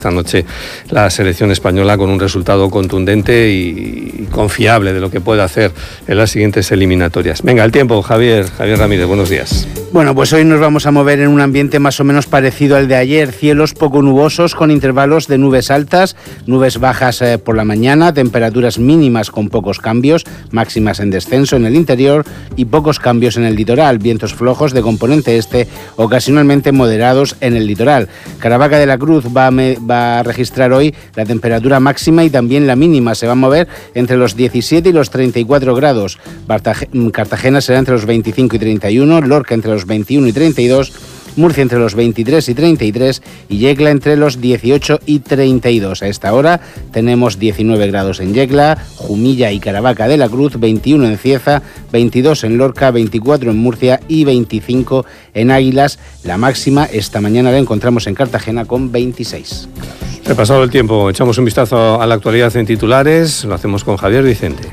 Esta noche la selección española con un resultado contundente y confiable de lo que puede hacer en las siguientes eliminatorias. Venga, el tiempo, Javier Ramírez, buenos días. Bueno, pues hoy nos vamos a mover en un ambiente más o menos parecido al de ayer. Cielos poco nubosos con intervalos de nubes altas, nubes bajas por la mañana, temperaturas mínimas con pocos cambios, máximas en descenso en el interior y pocos cambios en el litoral. Vientos flojos de componente este, ocasionalmente moderados en el litoral. Caravaca de la Cruz va a registrar hoy la temperatura máxima y también la mínima. Se va a mover entre los 17 y los 34 grados. Cartagena será entre los 25 y 31, Lorca entre los 21 y 32, Murcia entre los 23 y 33 y Yecla entre los 18 y 32. A esta hora tenemos 19 grados en Yecla, Jumilla y Caravaca de la Cruz, 21 en Cieza, 22 en Lorca, 24 en Murcia y 25 en Águilas. La máxima esta mañana la encontramos en Cartagena con 26. Repasado el tiempo, echamos un vistazo a la actualidad en titulares. Lo hacemos con Javier Vicente.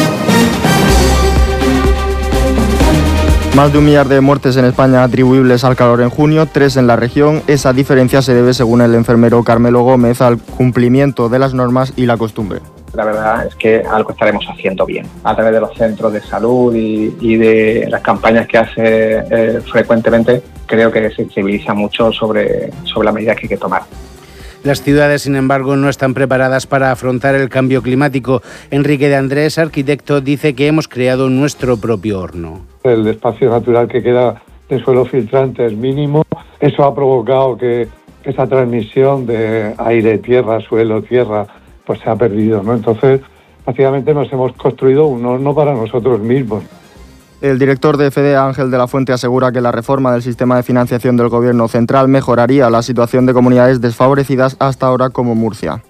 Más de 1 millar de muertes en España atribuibles al calor en junio, 3 en la región. Esa diferencia se debe, según el enfermero Carmelo Gómez, al cumplimiento de las normas y la costumbre. La verdad es que algo estaremos haciendo bien. A través de los centros de salud y de las campañas que hace frecuentemente, creo que sensibiliza mucho sobre las medidas que hay que tomar. Las ciudades, sin embargo, no están preparadas para afrontar el cambio climático. Enrique de Andrés, arquitecto, dice que hemos creado nuestro propio horno. El espacio natural que queda de suelo filtrante es mínimo. Eso ha provocado que esa transmisión de aire, tierra, suelo, tierra, pues se ha perdido, ¿no? Entonces, básicamente nos hemos construido un horno para nosotros mismos. El director de FEDE, Ángel de la Fuente, asegura que la reforma del sistema de financiación del Gobierno central mejoraría la situación de comunidades desfavorecidas hasta ahora como Murcia.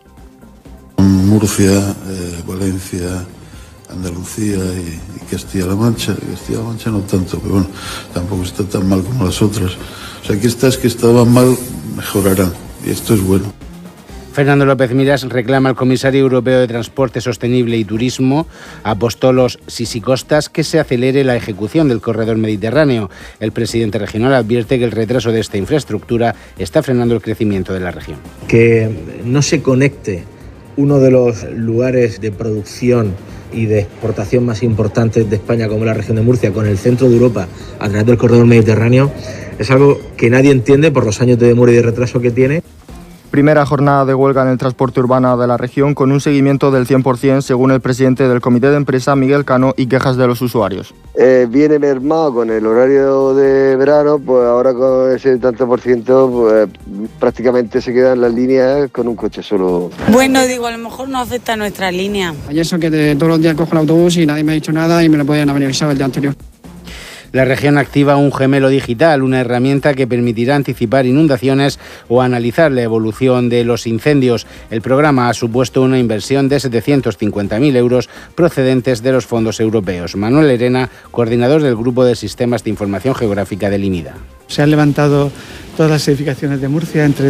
Murcia, Valencia, Andalucía y Castilla-La Mancha. Castilla-La Mancha no tanto, pero bueno, tampoco está tan mal como las otras. O sea, que estas que estaban mal mejorarán y esto es bueno. Fernando López Miras reclama al comisario europeo de Transporte Sostenible y Turismo, Apostolos Sisicostas, que se acelere la ejecución del corredor mediterráneo. El presidente regional advierte que el retraso de esta infraestructura está frenando el crecimiento de la región. Que no se conecte uno de los lugares de producción y de exportación más importantes de España, como la región de Murcia, con el centro de Europa a través del corredor mediterráneo, es algo que nadie entiende por los años de demora y de retraso que tiene. Primera jornada de huelga en el transporte urbano de la región con un seguimiento del 100% según el presidente del comité de empresa, Miguel Cano, y quejas de los usuarios. Viene mermado con el horario de verano, pues ahora con ese tanto por ciento pues, prácticamente se quedan las líneas con un coche solo. Bueno, digo, a lo mejor no afecta a nuestra línea. Ayer eso que todos los días cojo el autobús y nadie me ha dicho nada y me lo podían haber avisado el día anterior. La región activa un gemelo digital, una herramienta que permitirá anticipar inundaciones o analizar la evolución de los incendios. El programa ha supuesto una inversión de 750.000 euros procedentes de los fondos europeos. Manuel Herena, coordinador del Grupo de Sistemas de Información Geográfica del INIDA. Se han levantado todas las edificaciones de Murcia en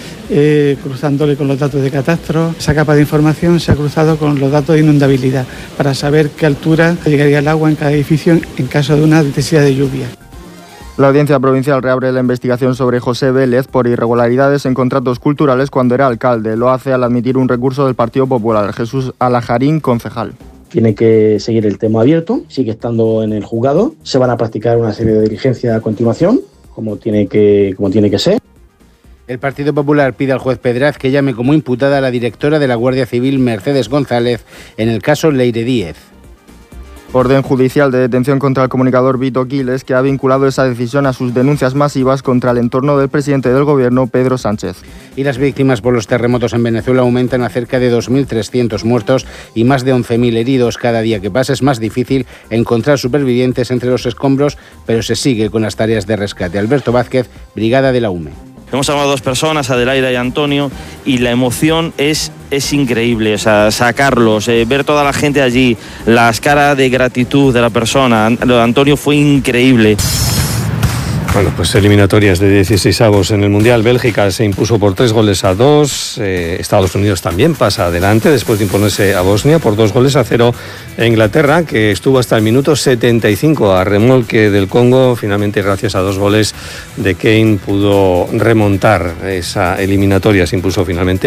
3D, cruzándole con los datos de catastro. Esa capa de información se ha cruzado con los datos de inundabilidad para saber qué altura llegaría el agua en cada edificio en caso de una necesidad de lluvia. La Audiencia Provincial reabre la investigación sobre José Vélez por irregularidades en contratos culturales cuando era alcalde. Lo hace al admitir un recurso del Partido Popular. Jesús Alajarín, concejal. Tiene que seguir el tema abierto, sigue estando en el juzgado. Se van a practicar una serie de diligencias a continuación, como tiene que ser. El Partido Popular pide al juez Pedraz que llame como imputada a la directora de la Guardia Civil, Mercedes González, en el caso Leire Díez. Orden judicial de detención contra el comunicador Vito Quiles, que ha vinculado esa decisión a sus denuncias masivas contra el entorno del presidente del Gobierno, Pedro Sánchez. Y las víctimas por los terremotos en Venezuela aumentan a cerca de 2.300 muertos y más de 11.000 heridos. Cada día que pasa es más difícil encontrar supervivientes entre los escombros, pero se sigue con las tareas de rescate. Alberto Vázquez, Brigada de la UME. Hemos llamado a 2 personas, Adelaida y Antonio, y la emoción es increíble, o sea, sacarlos, ver toda la gente allí, las caras de gratitud de la persona. Lo de Antonio fue increíble. Bueno, pues eliminatorias de 16avos en el Mundial. Bélgica se impuso por 3-2. Estados Unidos también pasa adelante después de imponerse a Bosnia por 2-0. Inglaterra, que estuvo hasta el minuto 75 a remolque del Congo, finalmente gracias a 2 goles de Kane pudo remontar esa eliminatoria. Se impuso finalmente